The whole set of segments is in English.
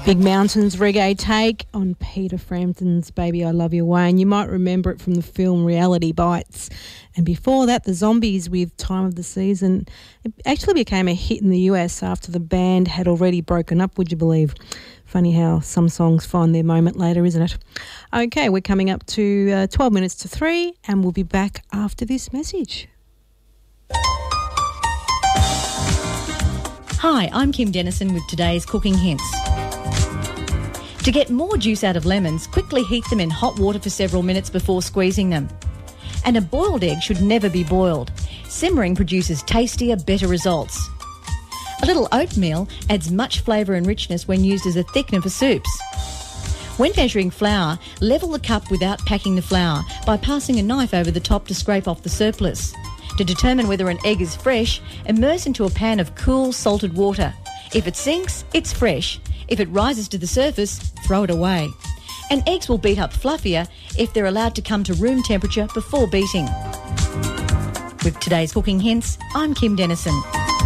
Big Mountains reggae take on Peter Frampton's Baby I Love You Wayne. You might remember it from the film Reality Bites. And before that, the Zombies with Time of the Season. It actually became a hit in the US after the band had already broken up, would you believe? Funny how some songs find their moment later, isn't it? Okay, we're coming up to 12 minutes to 3 and we'll be back after this message. Hi, I'm Kim Dennison with today's Cooking Hints. To get more juice out of lemons, quickly heat them in hot water for several minutes before squeezing them. And a boiled egg should never be boiled. Simmering produces tastier, better results. A little oatmeal adds much flavour and richness when used as a thickener for soups. When measuring flour, level the cup without packing the flour by passing a knife over the top to scrape off the surplus. To determine whether an egg is fresh, immerse into a pan of cool, salted water. If it sinks, it's fresh. If it rises to the surface, throw it away. And eggs will beat up fluffier if they're allowed to come to room temperature before beating. With today's Cooking Hints, I'm Kim Dennison.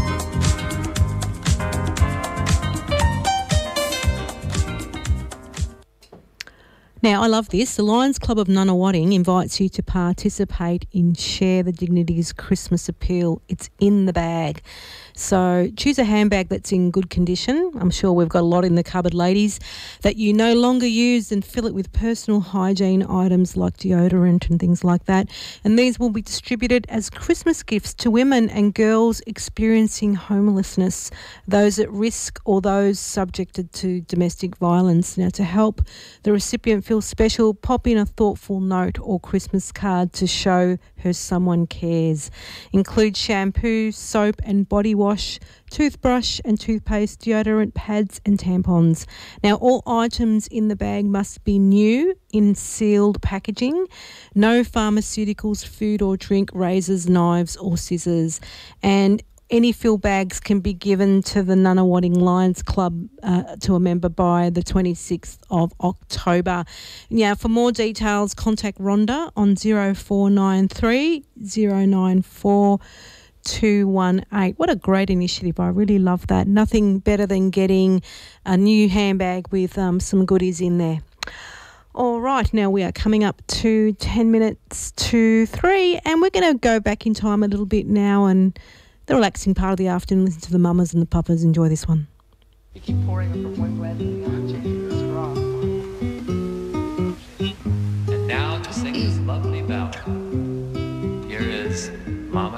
Now, I love this. The Lions Club of Nunawading invites you to participate in Share the Dignity's Christmas Appeal. It's in the bag. So choose a handbag that's in good condition. I'm sure we've got a lot in the cupboard, ladies, that you no longer use, and fill it with personal hygiene items like deodorant and things like that. And these will be distributed as Christmas gifts to women and girls experiencing homelessness, those at risk or those subjected to domestic violence. Now, to help the recipient feel special, pop in a thoughtful note or Christmas card to show her someone cares. Include shampoo, soap and body wash, toothbrush and toothpaste, deodorant, pads and tampons. Now, all items in the bag must be new in sealed packaging. No pharmaceuticals, food or drink, razors, knives or scissors. And any fill bags can be given to the Nunawading Lions Club to a member by the 26th of October. Now, for more details, contact Rhonda on 0493 094 218. What a great initiative. I really love that. Nothing better than getting a new handbag with some goodies in there. All right, now we are coming up to 10 minutes to 3 and we're going to go back in time a little bit now and the relaxing part of the afternoon, listen to the mamas and the papas. Enjoy this one. You keep pouring it from one glass to the other.